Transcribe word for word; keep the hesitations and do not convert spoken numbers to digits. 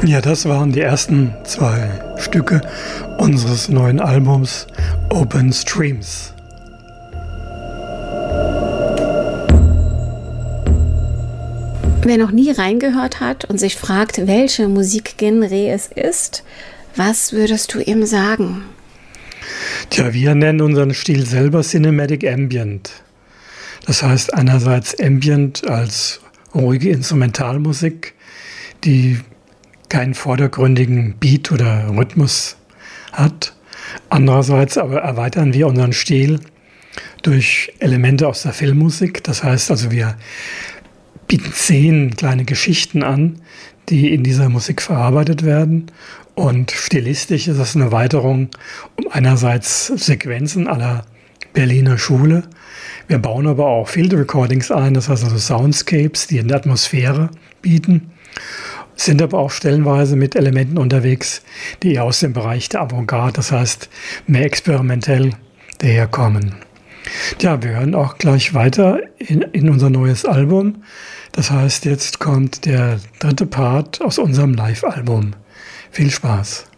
Ja, das waren die ersten zwei Stücke unseres neuen Albums Open Streams. Wer noch nie reingehört hat und sich fragt, welche Musikgenre es ist, was würdest du ihm sagen? Tja, wir nennen unseren Stil selber Cinematic Ambient. Das heißt einerseits Ambient als ruhige Instrumentalmusik, die keinen vordergründigen Beat oder Rhythmus hat. Andererseits aber erweitern wir unseren Stil durch Elemente aus der Filmmusik. Das heißt also, wir bieten zehn kleine Geschichten an, die in dieser Musik verarbeitet werden. Und stilistisch ist das eine Erweiterung um einerseits Sequenzen à la Berliner Schule. Wir bauen aber auch Field Recordings ein, das heißt also Soundscapes, die eine Atmosphäre bieten. Sind aber auch stellenweise mit Elementen unterwegs, die eher aus dem Bereich der Avantgarde, das heißt mehr experimentell daherkommen. Ja, wir hören auch gleich weiter in, in unser neues Album. Das heißt, jetzt kommt der dritte Part aus unserem Live-Album. Viel Spaß!